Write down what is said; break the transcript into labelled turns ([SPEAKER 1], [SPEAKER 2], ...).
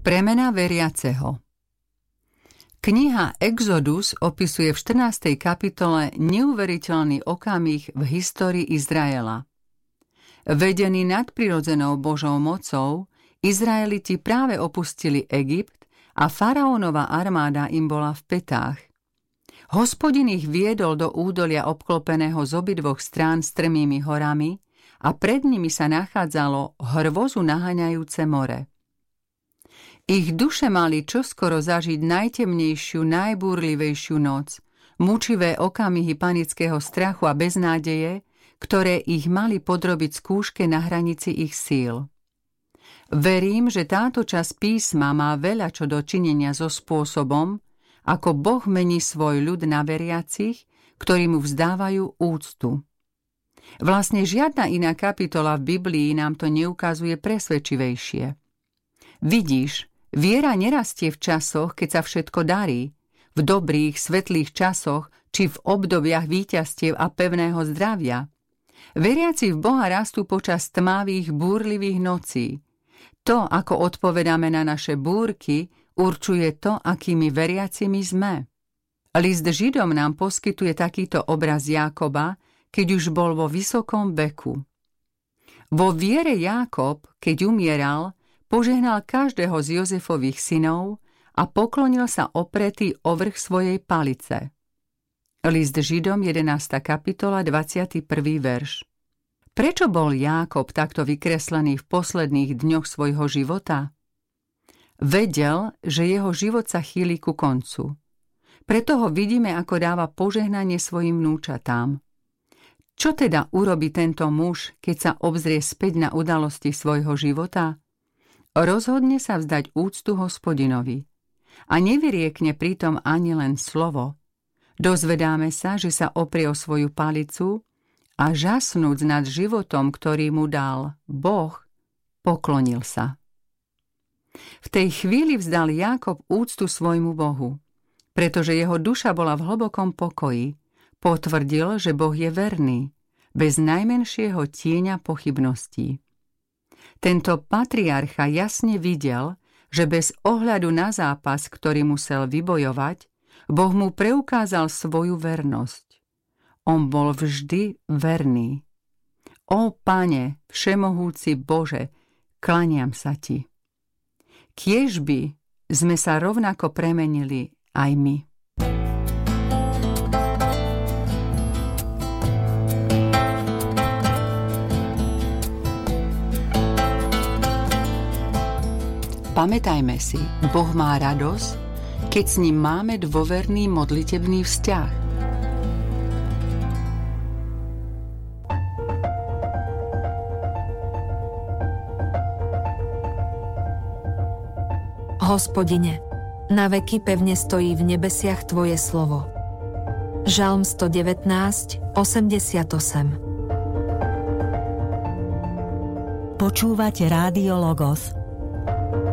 [SPEAKER 1] Premena veriaceho. Kniha Exodus opisuje v 14. kapitole neuveriteľný okamih v histórii Izraela. Vedení nadprirodzenou Božou mocou, Izraeliti práve opustili Egypt a faraónova armáda im bola v pätách. Hospodin ich viedol do údolia obklopeného z obidvoch strán strmými horami a pred nimi sa nachádzalo hrvozu naháňajúce more. Ich duše mali čoskoro zažiť najtemnejšiu, najbúrlivejšiu noc, mučivé okamihy panického strachu a beznádeje, ktoré ich mali podrobiť skúške na hranici ich síl. Verím, že táto časť písma má veľa čo dočinenia so spôsobom, ako Boh mení svoj ľud na veriacich, ktorí mu vzdávajú úctu. Vlastne žiadna iná kapitola v Biblii nám to neukazuje presvedčivejšie. Vidíš, viera nerastie v časoch, keď sa všetko darí, v dobrých, svetlých časoch či v obdobiach víťazstiev a pevného zdravia. Veriaci v Boha rastú počas tmavých, búrlivých nocí. To, ako odpovedáme na naše búrky, určuje to, akými veriacimi sme. List Židom nám poskytuje takýto obraz Jákoba, keď už bol vo vysokom veku. Vo viere Jákob, keď umieral, požehnal každého z Jozefových synov a poklonil sa opretý o vrch svojej palice. List Židom 11. kapitola 21. verš. Prečo bol Jákob takto vykreslený v posledných dňoch svojho života? Vedel, že jeho život sa chýli ku koncu. Preto ho vidíme, ako dáva požehnanie svojim vnúčatám. Čo teda urobí tento muž, keď sa obzrie späť na udalosti svojho života? Rozhodne sa vzdať úctu Hospodinovi a nevyriekne pritom ani len slovo. Dozvedáme sa, že sa oprie o svoju palicu a žasnúc nad životom, ktorý mu dal Boh, poklonil sa. V tej chvíli vzdal Jákob úctu svojmu Bohu, pretože jeho duša bola v hlbokom pokoji. Potvrdil, že Boh je verný, bez najmenšieho tieňa pochybností. Tento patriarcha jasne videl, že bez ohľadu na zápas, ktorý musel vybojovať, Boh mu preukázal svoju vernosť. On bol vždy verný. Ó Pane, všemohúci Bože, klaniam sa Ti. Kiežby sme sa rovnako premenili aj my. Pamätajme si, Boh má radosť, keď s ním máme dôverný modlitebný vzťah.
[SPEAKER 2] Hospodine, na veky pevne stojí v nebesiach Tvoje slovo. Žalm 119, 88.
[SPEAKER 3] Počúvate Rádio Logos,